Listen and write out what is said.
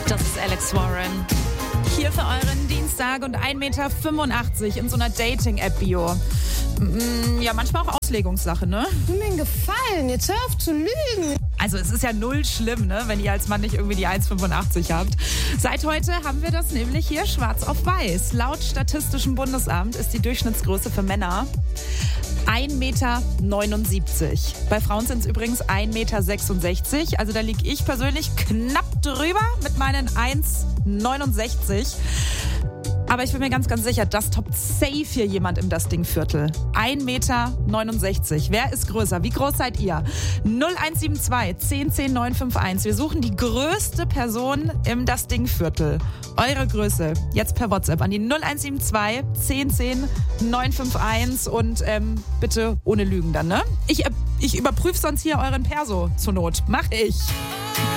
Das ist Alex Warren. Hier für euren Dienstag und 1,85 Meter in so einer Dating-App-Bio. Ja, manchmal auch Auslegungssache, ne? Tu mir einen Gefallen, jetzt hör auf zu lügen. Also es ist ja null schlimm, ne, wenn ihr als Mann nicht irgendwie die 1,85 habt. Seit heute haben wir das nämlich hier schwarz auf weiß. Laut Statistischem Bundesamt ist die Durchschnittsgröße für Männer 1,79 Meter. Bei Frauen sind es übrigens 1,66 Meter. Also da liege ich persönlich knapp drüber mit meinen 1,69 Meter. Aber ich bin mir ganz, ganz sicher, das toppt safe hier jemand im Das Ding-Viertel. 1,69 Meter. Wer ist größer? Wie groß seid ihr? 0172 10 10 951. Wir suchen die größte Person im Das Ding-Viertel. Eure Größe jetzt per WhatsApp an die 0172 10 10 951 und bitte ohne Lügen dann, ne? Ich überprüfe sonst hier euren Perso zur Not. Mach ich.